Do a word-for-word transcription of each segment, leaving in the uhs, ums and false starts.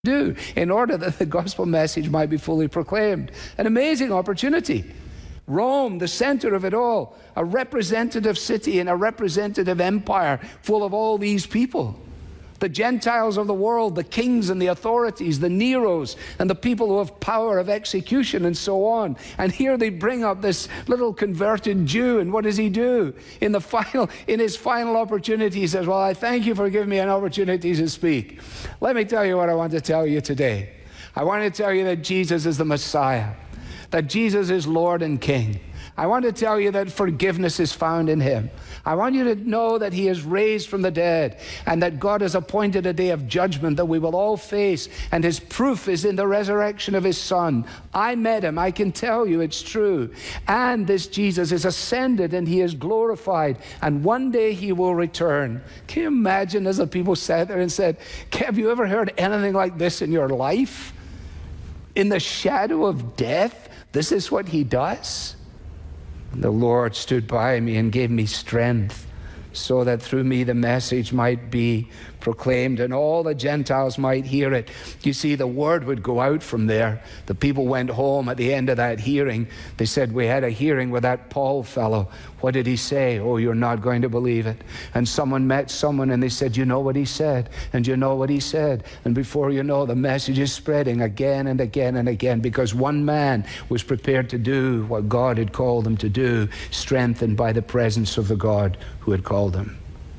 do in order that the gospel message might be fully proclaimed. An amazing opportunity. Rome, the center of it all, a representative city and a representative empire full of all these people. The Gentiles of the world, the kings and the authorities, the Neros and the people who have power of execution and so on. And here they bring up this little converted Jew, and what does he do? In the final, in his final opportunity, he says, well, I thank you for giving me an opportunity to speak. Let me tell you what I want to tell you today. I want to tell you that Jesus is the Messiah, that Jesus is Lord and King. I want to tell you that forgiveness is found in him. I want you to know that he is raised from the dead and that God has appointed a day of judgment that we will all face, and his proof is in the resurrection of his Son. I met him. I can tell you it's true. And this Jesus is ascended and he is glorified, and one day he will return. Can you imagine as the people sat there and said, have you ever heard anything like this in your life? In the shadow of death, this is what he does? The Lord stood by me and gave me strength so that through me the message might be proclaimed and all the Gentiles might hear it. You see, the word would go out from there. The people went home at the end of that hearing. They said, we had a hearing with that Paul fellow. What did he say? Oh, you're not going to believe it. And someone met someone and they said, you know what he said? And you know what he said? And before you know, the message is spreading again and again and again, because one man was prepared to do what God had called him to do, strengthened by the presence of the God who had called him.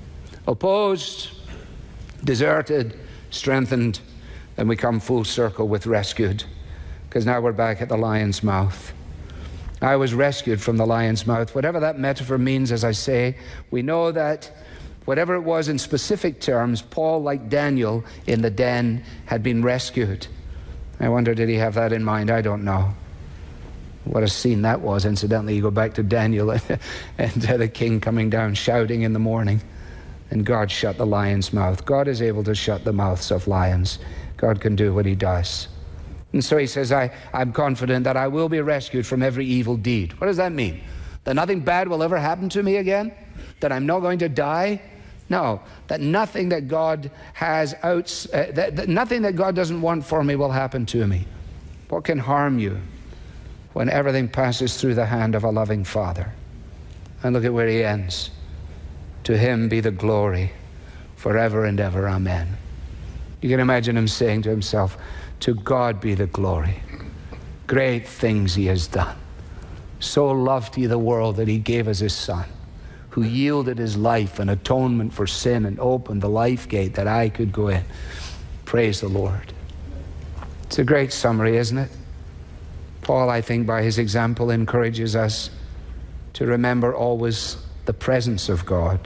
Opposed, deserted, strengthened, and we come full circle with rescued, because now we're back at the lion's mouth. I was rescued from the lion's mouth. Whatever that metaphor means, as I say, we know that whatever it was in specific terms, Paul, like Daniel in the den, had been rescued. I wonder, did he have that in mind? I don't know. What a scene that was. Incidentally, you go back to Daniel and, and uh, the king coming down shouting in the morning, and God shut the lion's mouth. God is able to shut the mouths of lions. God can do what he does. And so he says, I, I'm confident that I will be rescued from every evil deed. What does that mean? That nothing bad will ever happen to me again? That I'm not going to die? No, that nothing that God has out, uh, that, that nothing that God doesn't want for me will happen to me. What can harm you when everything passes through the hand of a loving Father? And look at where he ends. To him be the glory forever and ever. Amen. You can imagine him saying to himself, to God be the glory. Great things he has done. So loved he the world that he gave us his Son, who yielded his life an atonement for sin and opened the life gate that I could go in. Praise the Lord. It's a great summary, isn't it? Paul, I think, by his example, encourages us to remember always the presence of God,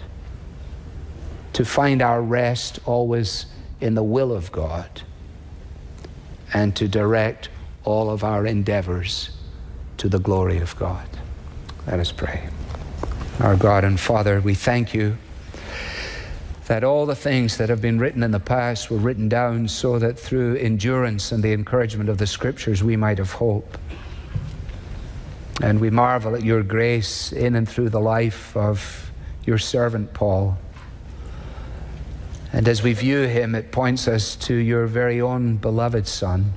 to find our rest always in the will of God, and to direct all of our endeavors to the glory of God. Let us pray. Our God and Father, we thank you that all the things that have been written in the past were written down so that through endurance and the encouragement of the Scriptures we might have hope. And we marvel at your grace in and through the life of your servant Paul. And as we view him, it points us to your very own beloved Son,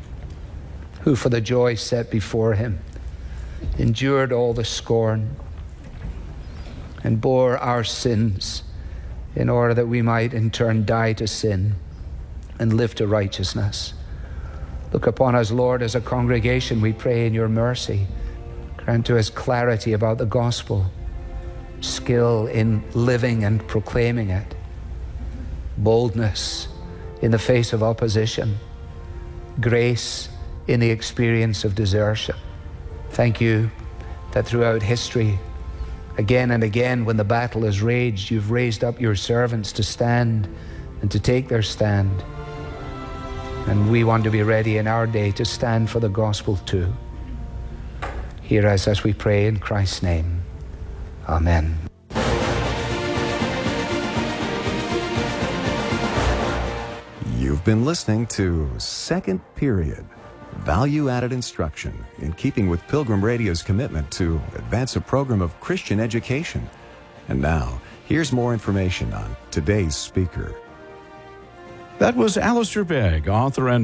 who for the joy set before him endured all the scorn and bore our sins in order that we might in turn die to sin and live to righteousness. Look upon us, Lord, as a congregation, we pray in your mercy. Grant to us clarity about the gospel, skill in living and proclaiming it, boldness in the face of opposition, grace in the experience of desertion. Thank you that throughout history, again and again, when the battle has raged, you've raised up your servants to stand and to take their stand. And we want to be ready in our day to stand for the gospel too. Hear us as we pray in Christ's name. Amen. You've been listening to Second Period, value-added instruction in keeping with Pilgrim Radio's commitment to advance a program of Christian education. And now, here's more information on today's speaker. That was Alistair Begg, author and